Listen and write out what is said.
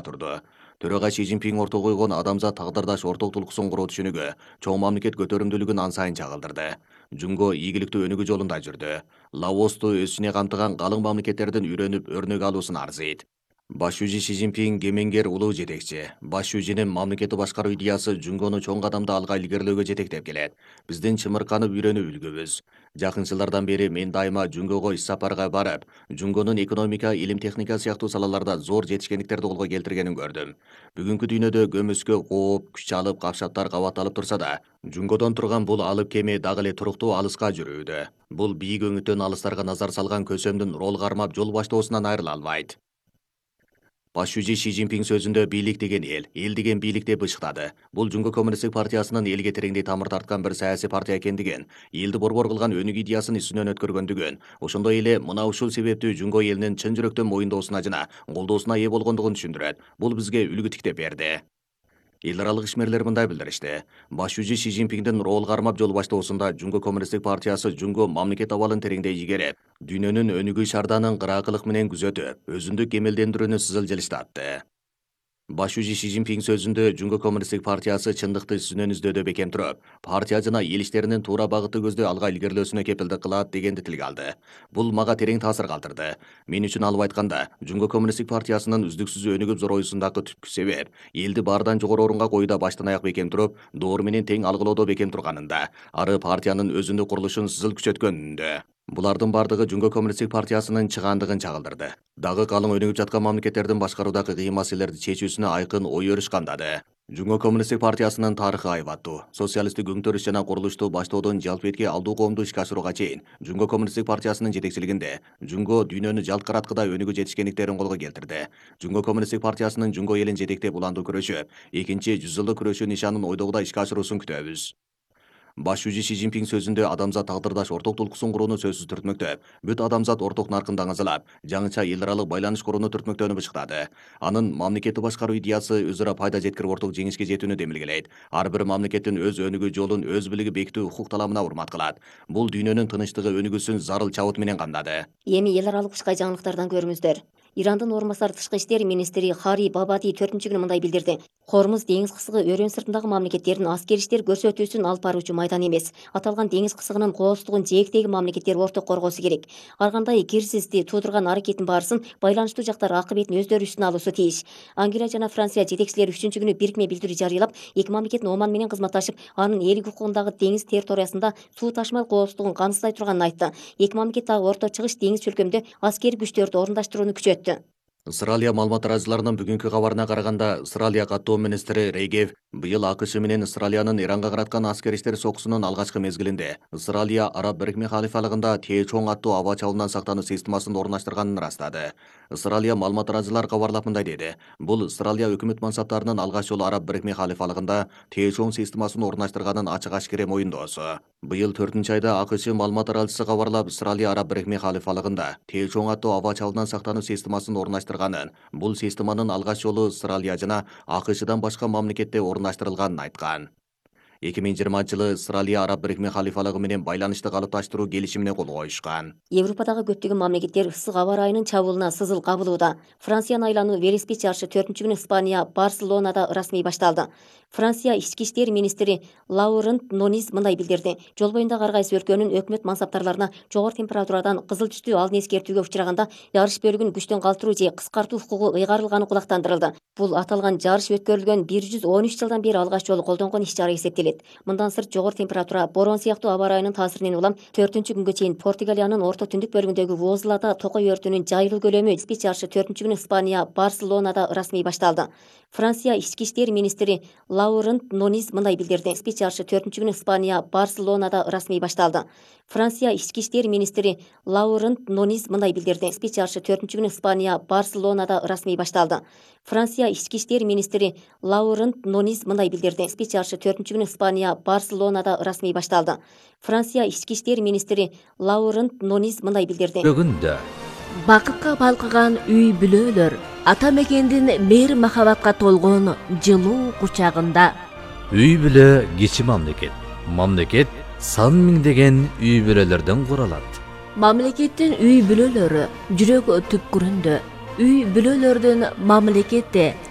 турду. Төрага Си Цзиньпин орто койгон адамзат тагдырдаш орток тулкусын куруу түшүнүгү чоң мамлекет көтөрүмдүүлүгүн ан сайын чагылдырды. Жунго ийгиликтүү өнүгүү жолунда жүрдү. Лаосту өз ичине камтыган калың мамлекеттердин үйрөнүп өрнөк алуусун арзыйт. Баш жүзү Си Цзиньпин кемеңгер улуу жетекчи. Баш жүзүнүн мамлекетти башкаруу идеясы Жунгону чоң кадамда алга илгерилөөгө жетектеп келет. Биздин чымырканып үйрөнүү үлгүбүз. Жакын жылдардан бери мен дайыма Жунгого иш сапарга барып, Жунгонун экономика, илим техника сыяктуу салаларда зор жетишкендиктерди колго келтиргенин көрдүм. Бүгүнкү дүйнөдө көмүскө кооп, күч алып, капшаттар кабатталып турса да, Жунгодон турган бул алып кеме дагы эле туруктуу алыска жүрүүдө. Бул бийик өңүттөн алыстарга назар салган көсөмдүн рол кармап жол баштоосунан айрыла албайт. Баш жүзү Си Цзиньпин сөзүндө бийлик деген эл деген бийлик деп ышыктады. Бул Жунго коммунисттик партиясынын элге тереңдей тамыр тарткан бир саясий партия экендигин, элди борбор кылган өнүк идеясын үстүнөн өткөргөндүгүн, ошондой эле мына ушул себептүү Жунго элинин чын жүрөктөн моюндоосуна жана колдоосуна ээ болгондугун түшүндүрөт. Бул бизге үлгү тиктеп берди. Эл аралык ишмерлер мындай билдиришти. Баш жүзү Си Цзиньпиндин рол кармап жол баштоосунда Жунго коммунисттик партиясы Жунго мамлекет абалын тереңдей игерип, дүйнөнүн өнүгүү шарданын кыраакылык менен күзөтүп, өзүндүк кемелдендирүүнү сызыл жылыштатты. Баш жүзү Си Цзиньпин сөзүндө Жунго коммунисттик партиясы чындыкты үстүнөн издөөдө бекем туруп, партия жана эл иштеринин туура багытты көздөй алга илгерилөөсүнө кепилдик кылат дегенди тилге алды. Бул мага терең таасир калтырды. Мен үчүн алып айтканда, Жунго коммунисттик партиясынын үздүксүз өнүгүп зороюусундагы түпкү себеп элди баардан жогору орунга коюуда баштан аяк бекем туруп, доор менен тең алгылоодо бекем турганында, ары партиянын өзүндүк курулушун сызыл күчөткөнүндө. Булардын бардыгы Жунго коммунисттик партиясынын чыгаандыгын чагылдырды. Дагы калың өнүгүп жаткан мамлекеттердин башкаруудагы кыйын маселелерди чечүүсүнө айкын ой өрүш камдады. Жунго коммунисттик партиясынын тарыхы айбаттуу. Социалисттик өңтөрүш жана курулушту баштоодон жалпы этке алдуу коомду ишке ашырууга чейин Жунго коммунисттик партиясынын жетекчилигинде Жунго дүйнөнү жалт караткыда өнүгүү жетишкендиктерин колго келтирди. Жунго коммунисттик партиясынын Жунго элин жетектеп уландуу күрөшү, экинчи 100 жылдык күрөшүү нишанын ойдогудай ишке ашыруусун күтөбүз. Баш жүзү Си Цзиньпин сөзүндө адамзат тагдырдаш орток тулкусын курууну сөзсүз түртмөктөп, бүт адамзат орток наркында аңызалап, жаңыча эл аралык байланыш курууну түртмөктөнүп ышыктады. Анын мамлекетти башкаруу идеясы өз ара пайда жеткирип орток жеңишке жетүүнү демилгелейт. Ар бир мамлекеттин өз өнүгүү жолун өз бийлиги бекитүү укук таламына урмат кылат. Бул дүйнөнүн тынычтыгы өнүгүүсүн зарыл чабыт менен камдады. Эми эл аралык башка жаңылыктардан көрүңүздөр. Ирандын орун басары тышкы иштер министри Хари Бабади 4-күнү мындай билдирди. Хормуз деңиз кысыгы өрөөн сыртындагы мамлекеттердин аскер иштер көрсөтүүсүн алып баруучу майдан эмес. Аталган деңиз кысыгынын кооздугун жээктеги мамлекеттер орток коргоосу керек. Ар кандай кирсизди туудурган аракеттин баарысын байланыштуу жактар акыбетін өздөрү үстүнө алуусу тийиш. Англия жана Франция жетекчилери 3-күнү бирикме билдирүү жарыялап, эки мамлекеттин Оман менен кызматташып, анын элик укугундагы деңиз территориясында суу ташмал кооздугун камсыздай турганын айтты. Эки мамлекет дагы Орто Чыгыш деңиз чөлкөмдө аскери күчтөрдү орундаштырууну күчөттү. Ысыралия маалымат тараачыларынын бүгүнкү кабарына караганда, Ысыралия каттоо министри Рейгев быйыл АКШ менен Ысыралиянын Иранга караткан аскер иштер сокусунун алгачкы мезгилинде Ысыралия Араб Бирикме халифалыгында Течоң аттуу аба чабуулунан сактануу системасын орундаштырганын ырастады. Ысыралия маалымат тараачылар кабарлап мындай деди. Бул Ысыралия өкмөт мансаптарынын алгач жолу Араб Бирикме халифалыгында Течоң системасын орундаштырганын ачык ашкере моюндоосу. Быйыл 4-айда АКШ маалымат тараачысы кабарлап, Ысыралия Араб Бирикме халифалыгында Течоң аттуу аба чабуулунан сактануу системасын орундаштырганын, бул системанын алгач жолу Ысыралия жана АКШдан башка мамлекетте орундаштырылганын айткан. 2020-жылы Ысыралия Араб Бирикме халифалыгы менен байланышты калыпташтыруу келишимине кол коюшкан. Европадагы көптөгөн мамлекеттер ысык аба ырайынын чабуулуна сызыл кабылууда. Франциянын айлануу велосипед жарышы 4-күнү Испания Барселонада расмий башталды. Франция ички иштер министри Лаурент Нунис мындай билдирди. Жол боюндагы ар кайсы өлкөнүн өкмөт мансаптарларына жогору температурадан кызыл түстүү алдын эскертүүгө учураганда жарыш бөлүгүн күчтөн калтыруу же кыскартуу укугу ыйгарылганы кулактандырылды. Бул аталган жарыш өткөрүлгөн 113 жылдан бери алгач жолу колдонгон иш чара эсептелет. Мындан сырт жогору температура, борон сыяктуу аба ырайынын таасиринен улам 4-күнгө чейин Португалиянын орто түндүк бөлүгүндөгү Вуозлада токой өртүнүн жайылуу көлөмү велосипед жарышы 4-күнү Испания Барселонада расмий башталды. Франция ички иштер министри Лаурент Нунис мындай билдирди. Велосипед жарышы 4-күнү Испания Барселонада расмий башталды. Франция ички иштер министри Лаурент Нунис мындай билдирди. Велосипед жарышы 4-күнү Испания Барселонада расмий башталды. Франция ички иштер министри Лаурент Нунис мындай билдирди. Велосипед жарышы 4-күнү Испания Барселонада расмий башталды. Франция ички иштер министри Лаурент Нунис мындай билдирди. Бүгүндө бакытка балкыган үй бүлөлөр ата мекендин мейир махабатка толгон жылуу кучагында. Үй бүлө кичи мамлекет. Мамлекет сан миңдеген үй бүлөлөрдөн куралат. Мамлекеттин үй бүлөлөрү жүрөк түпкүрүндө. Үй бүлөлөрдүн мамлекетте